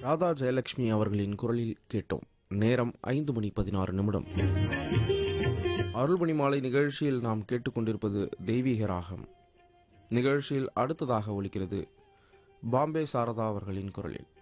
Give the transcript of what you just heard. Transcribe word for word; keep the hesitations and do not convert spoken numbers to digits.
ராதா ஜெயலட்சுமி அவர்களின் குரலில் கேட்டோம். நேரம் ஐந்து மணி பதினாறு நிமிடம். அருள்மணி மாலை நிகழ்ச்சியில் நாம் கேட்டுக்கொண்டிருப்பது தெய்வீக ராகம். நிகழ்ச்சியில் அடுத்ததாக ஒலிக்கிறது பாம்பே சாரதா அவர்களின் குரலில்